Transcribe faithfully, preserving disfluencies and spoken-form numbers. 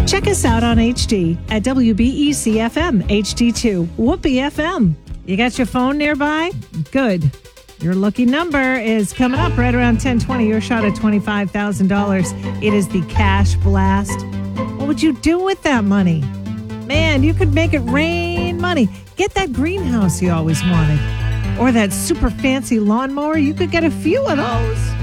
Check us out on H D at W B E C F M H D two, Whoopee F M. You got your phone nearby? Good. Your lucky number is coming up right around ten twenty. Your shot at twenty-five thousand dollars. It is the Cash Blast. What would you do with that money? Man, you could make it rain money. Get that greenhouse you always wanted. Or that super fancy lawnmower. You could get a few of those.